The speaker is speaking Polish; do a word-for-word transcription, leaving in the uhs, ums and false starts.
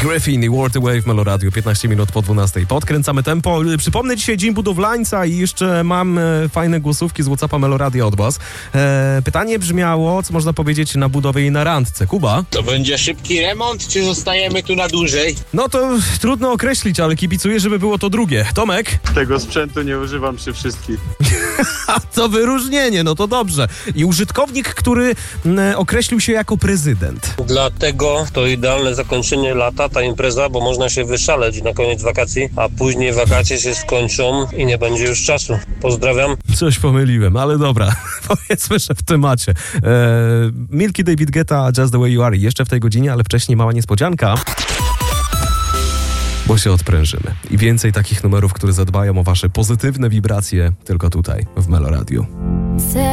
Griffin i World Away w Meloradiu, piętnaście minut po dwunastej. Podkręcamy tempo. Przypomnę, dzisiaj dzień budowlańca i jeszcze mam e, fajne głosówki z WhatsAppa Meloradia od was. E, pytanie brzmiało, co można powiedzieć na budowie i na randce. Kuba? To będzie szybki remont, czy zostajemy tu na dłużej? No to trudno określić, ale kibicuję, żeby było to drugie. Tomek? Tego sprzętu nie używam przy wszystkich. A to wyróżnienie, no to dobrze. I użytkownik, który m, określił się jako prezydent. Dlatego to idealne zakończenie lata, ta impreza, bo można się wyszaleć na koniec wakacji, a później wakacje się skończą i nie będzie już czasu. Pozdrawiam. Coś pomyliłem, ale dobra. Powiedzmy, że w temacie. Eee, Milky, David Guetta, Just the Way You Are. Jeszcze w tej godzinie, ale wcześniej mała niespodzianka. Bo się odprężymy. I więcej takich numerów, które zadbają o wasze pozytywne wibracje, tylko tutaj, w Meloradiu.